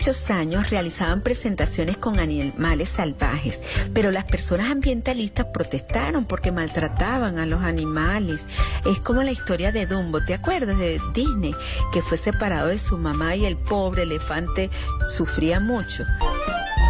muchos años realizaban presentaciones con animales salvajes, pero las personas ambientalistas protestaron porque maltrataban a los animales. Es como la historia de Dumbo, ¿te acuerdas de Disney? Que fue separado de su mamá y el pobre elefante sufría mucho.